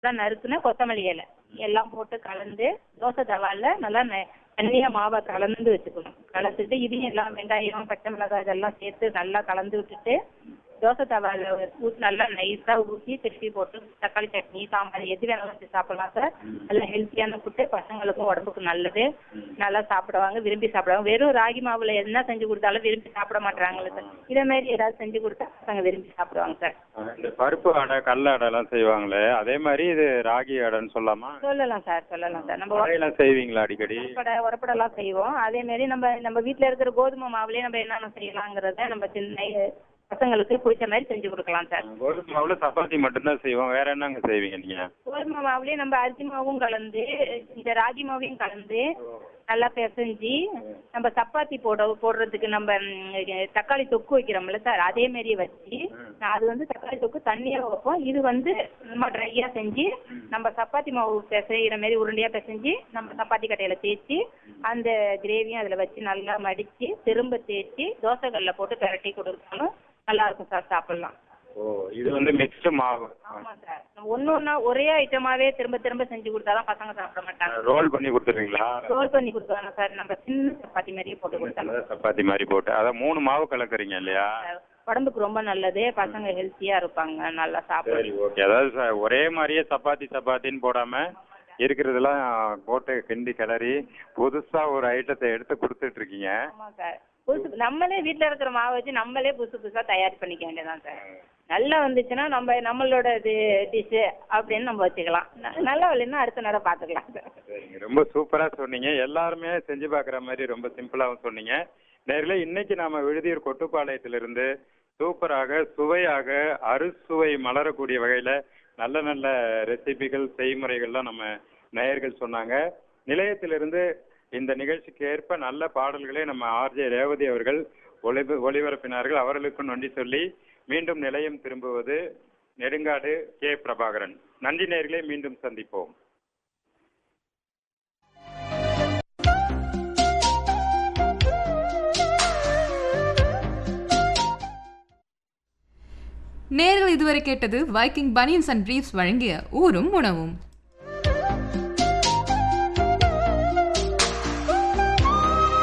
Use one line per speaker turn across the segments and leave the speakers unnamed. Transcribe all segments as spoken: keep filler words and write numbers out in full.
நறுக்குன கொத்தமல்லி இலை எல்லாம் போட்டு கலந்து தோசை தவால நல்லா தண்ணியா மாவை கலந்து வச்சுக்கணும். கலந்துட்டு இதையும் எல்லாம் வெங்காயம் பச்சை மிளகாய் இதெல்லாம் சேர்த்து நல்லா கலந்து விட்டுட்டு தோசை தவால ஊற்றி நல்லா நைஸா ஊற்றி திருப்பி போட்டு தக்காளி சட்னி சாம்பார் எது வேணாலும் வச்சு சாப்பிடலாம் சார். நல்லா ஹெல்த்தியான ஃபுட்டு, பசங்களுக்கும் உடம்புக்கு நல்லது, நல்லா சாப்பிடுவாங்க, விரும்பி சாப்பிடுவாங்க. வெறும் ராகி மாவுல என்ன செஞ்சு கொடுத்தாலும் விரும்பி சாப்பிட மாட்டாங்களே சார். இதே மாதிரி ஏதாவது செஞ்சு கொடுத்தா பசங்க விரும்பி சாப்பிடுவாங்க சார்.
இந்த பருப்பு அடை கடல அடை எல்லாம் செய்வாங்களே அதே மாதிரி இது ராகி அடைன்னு சொல்லலாமா?
சொல்லலாம் சார், சொல்லலாம் சார். நம்ம
வடையெல்லாம் செய்வீங்களா அடிக்கடி?
உரப்படை உரப்படெல்லாம் செய்வோம். அதே மாதிரி நம்ம நம்ம வீட்டுல இருக்கிற கோதுமை மாவுலயே நம்ம என்னென்ன செய்யலாங்கிறத நம்ம சின்ன பசங்களுக்கு பிடிச்ச மாதிரி செஞ்சு கொடுக்கலாம் சார்.
கோதுமை மாவுல சப்பாத்தி மட்டும்தான் செய்வோம், வேற என்னங்க செய்வீங்க நீங்க?
கோதுமை மாவுலயே நம்ம அரிசி மாவும் கலந்து இந்த ராகி மாவையும் கலந்து நல்லா பிசைஞ்சு நம்ம சப்பாத்தி போட போடுறதுக்கு நம்ம தக்காளி தொக்கு வைக்கிறோம்ல சார், அதே மாதிரி வச்சு அது வந்து தக்காளி தொக்கு தண்ணியா வைப்போம். இது வந்து நம்ம ட்ரையா செஞ்சு நம்ம சப்பாத்தி மாவு பிசைகிற மாதிரி உருண்டையா பிசைஞ்சு நம்ம சப்பாத்தி கட்டையில தேய்ச்சி அந்த கிரேவியும் அதுல வச்சு நல்லா மடிச்சு திரும்ப தேய்ச்சி தோசைகள்ல போட்டு பிரட்டி கொடுத்தாலும் நல்லா இருக்கும் சார், சாப்பிடலாம்.
ஓ, இது வந்து மிக்ஸ்டு மாவு.
ஆமா சார். ஒன்னு ஒன்னா ஒரே ஐட்டமாவே திரும்ப திரும்ப செஞ்சு கொடுத்தாதான் பசங்க சாப்பிட மாட்டாங்க.
ரோல் பண்ணி கொடுத்துருவீங்களா?
ரோல் பண்ணி கொடுத்தாங்க சார். நம்ம சின்ன சப்பாத்தி மாதிரியே போட்டு கொடுத்தாங்க.
சப்பாத்தி மாதிரி போட்டு அதான் மூணு மாவு கலக்குறீங்க இல்லையா?
உடம்புக்கு ரொம்ப நல்லது, பசங்க ஹெல்த்தியா இருப்பாங்க, நல்லா சாப்பிடுவாங்க.
ஓகே. அதாவது ஒரே மாதிரியே சப்பாத்தி சப்பாத்தின்னு போடாம இருக்கிறதெல்லாம் போட்டு கிண்டி கிளறி புதுசா ஒரு ஐட்டத்தை எடுத்து கொடுத்துட்டு இருக்கீங்க.
ஆமா சார். புதுசு நம்மளே வீட்டுல இருக்கிற மாவு வச்சு நம்மளே புதுசு புதுசா தயார் பண்ணிக்க வேண்டியதான் சார். நல்லா வந்துச்சுன்னா நம்ம நம்மளோட இது டிஷ்ஷு அப்படின்னு நம்ம வச்சுக்கலாம். நல்லா இல்லைன்னா அடுத்த நேரம் பார்த்துக்கலாம் சார்.
ரொம்ப சூப்பரா சொன்னீங்க. எல்லாருமே செஞ்சு பார்க்குற மாதிரி ரொம்ப சிம்பிளாகவும் சொன்னீங்க. நேரில் இன்னைக்கு நாம விழுதியூர் கொட்டுப்பாளையத்திலிருந்து சூப்பராக சுவையாக அறுசுவை மலரக்கூடிய வகையில நல்ல நல்ல ரெசிபிகள் செய்முறைகள்லாம் நம்ம நேயர்கள் சொன்னாங்க. நிலையத்திலிருந்து இந்த நிகழ்ச்சிக்கு ஏற்ப நல்ல பாடல்களை நம்ம ஆர்ஜே ரேவதி அவர்கள் ஒளி ஒளிபரப்பினார்கள். அவர்களுக்கு நன்றி சொல்லி மீண்டும் நிலையம் திரும்புவது நெடுங்காடு கே பிரபாகரன். நன்றி நேயர்களே, மீண்டும் சந்திப்போம்.
நேர்கள் இதுவரை கேட்டது வைக்கிங் பனியன்ஸ் அண்ட் பிரீஃப்ஸ் வழங்கிய ஊரும் உணவும்.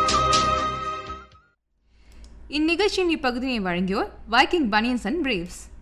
இந்நிகழ்ச்சியின் இப்பகுதியை வழங்கியோர் வைக்கிங் பனியன்ஸ் அண்ட் பிரீஃப்ஸ்.